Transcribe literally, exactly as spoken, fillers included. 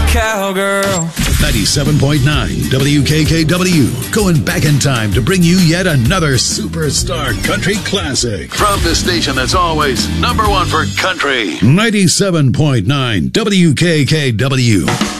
cowgirl. ninety-seven point nine W K K W, going back in time to bring you yet another superstar country classic. From the station that's always number one for country. ninety-seven point nine W K K W.